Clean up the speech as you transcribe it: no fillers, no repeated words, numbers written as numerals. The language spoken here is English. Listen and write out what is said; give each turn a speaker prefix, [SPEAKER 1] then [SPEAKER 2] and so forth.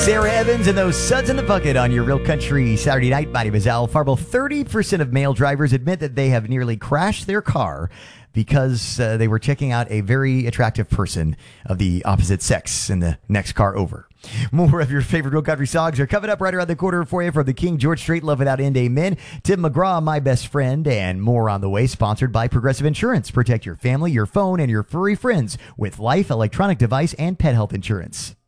[SPEAKER 1] Sarah Evans and those Suds in the Bucket on your Real Country Saturday night. My name is Al Farble. 30% of male drivers admit that they have nearly crashed their car because they were checking out a very attractive person of the opposite sex in the next car over. More of your favorite Real Country songs are coming up right around the corner for you from the King George Strait, Love Without End, Amen. Tim McGraw, My Best Friend, and more on the way. Sponsored by Progressive Insurance. Protect your family, your phone, and your furry friends with life, electronic device, and pet health insurance.